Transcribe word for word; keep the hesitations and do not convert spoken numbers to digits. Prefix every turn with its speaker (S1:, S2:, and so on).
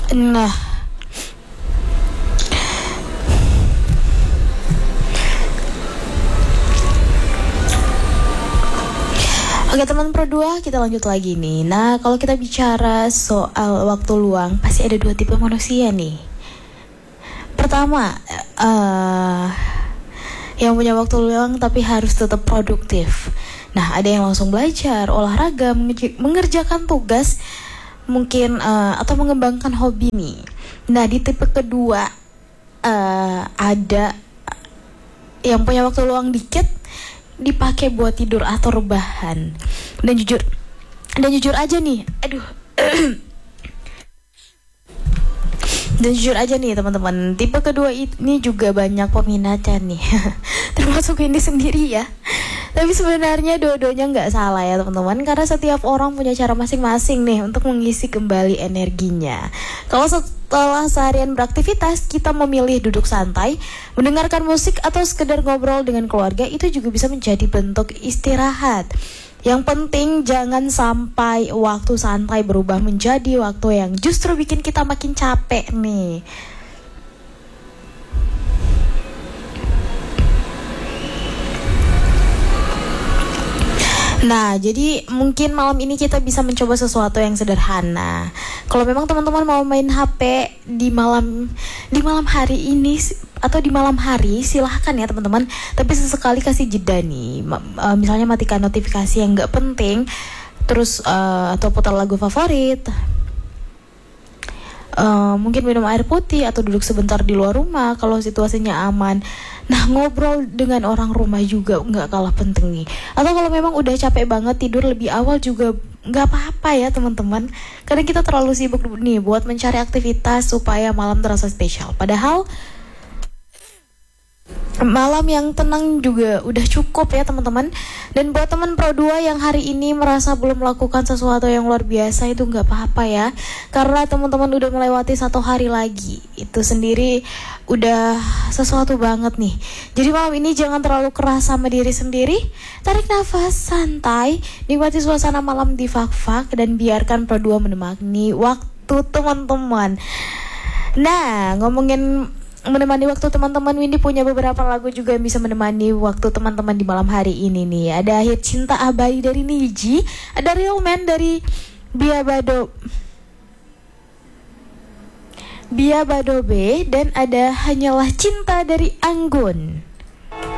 S1: Nah, oke teman Pro dua, kita lanjut lagi nih. Nah, kalau kita bicara soal waktu luang, pasti ada dua tipe manusia nih. Pertama, uh, yang punya waktu luang tapi harus tetap produktif. Nah, ada yang langsung belajar, olahraga, mengerjakan tugas, mungkin uh, atau mengembangkan hobi nih. Nah, di tipe kedua uh, ada yang punya waktu luang dikit dipakai buat tidur atau rebahan. Dan jujur dan jujur aja nih, aduh. Dan jujur aja nih teman-teman, tipe kedua ini juga banyak peminatnya nih. Termasuk ini sendiri ya. Tapi sebenarnya dua-duanya nggak salah ya teman-teman, karena setiap orang punya cara masing-masing nih untuk mengisi kembali energinya. Kalau setelah seharian beraktivitas kita memilih duduk santai, mendengarkan musik atau sekedar ngobrol dengan keluarga, itu juga bisa menjadi bentuk istirahat. Yang penting jangan sampai waktu santai berubah menjadi waktu yang justru bikin kita makin capek nih. Nah, jadi mungkin malam ini kita bisa mencoba sesuatu yang sederhana. Kalau memang teman-teman mau main H P di malam di malam hari ini atau di malam hari, silahkan ya teman-teman. Tapi sesekali kasih jeda nih. Misalnya matikan notifikasi yang nggak penting, terus uh, atau putar lagu favorit. Uh, mungkin minum air putih atau duduk sebentar di luar rumah kalau situasinya aman. Nah, ngobrol dengan orang rumah juga nggak kalah penting nih. Atau kalau memang udah capek banget, tidur lebih awal juga nggak apa-apa ya teman-teman. Karena kita terlalu sibuk nih buat mencari aktivitas supaya malam terasa spesial. Padahal malam yang tenang juga udah cukup ya teman-teman. Dan buat teman Pro dua yang hari ini merasa belum melakukan sesuatu yang luar biasa, itu nggak apa-apa ya, karena teman-teman udah melewati satu hari lagi. Itu sendiri udah sesuatu banget nih. Jadi malam ini jangan terlalu keras sama diri sendiri. Tarik nafas santai, nikmati suasana malam di Fak-Fak, dan biarkan Pro dua menemani waktu teman-teman. Nah, ngomongin menemani waktu teman-teman, Windy punya beberapa lagu juga yang bisa menemani waktu teman-teman di malam hari ini nih. Ada hit Cinta Abadi dari Niji, ada Real Man dari Bia Bado Bia Badobe, dan ada Hanyalah Cinta dari Anggun.